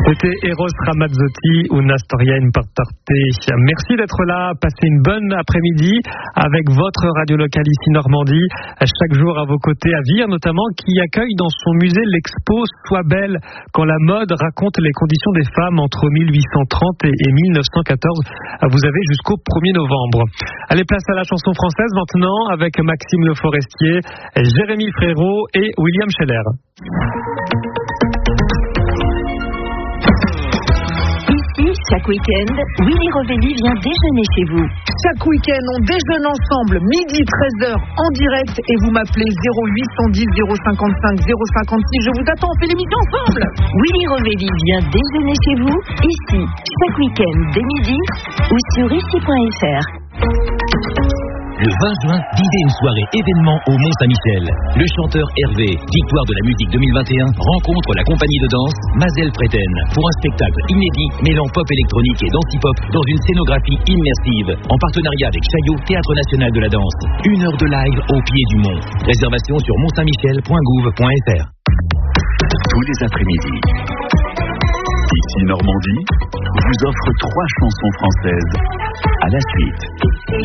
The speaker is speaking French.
C'était Eros Ramazzotti ou Una storia importante. Merci d'être là, passez une bonne après-midi avec votre radio locale ici Normandie, chaque jour à vos côtés, à Vire notamment, qui accueille dans son musée l'expo Sois belle, quand la mode raconte les conditions des femmes entre 1830 et 1914. Vous avez jusqu'au 1er novembre. Allez, place à la chanson française maintenant avec Maxime Le Forestier, Jérémy Frérot et William Scheller. Chaque week-end, Willy Rovelli vient déjeuner chez vous. Chaque week-end, on déjeune ensemble, midi 13h en direct et vous m'appelez 0810 055 056. Je vous attends, on fait l'émission ensemble. Willy Rovelli vient déjeuner chez vous, ici, chaque week-end dès midi ou sur ici.fr. Le 20 juin, vivez une soirée événement au Mont-Saint-Michel. Le chanteur Hervé, victoire de la musique 2021, rencontre la compagnie de danse Mazel Preten pour un spectacle inédit mêlant pop électronique et danse-hip-hop dans une scénographie immersive en partenariat avec Chaillot, Théâtre National de la Danse. 1 heure de live au pied du mont. Réservation sur montsaintmichel.gouv.fr. Tous les après-midi, ici Normandie vous offre 3 chansons françaises à la suite.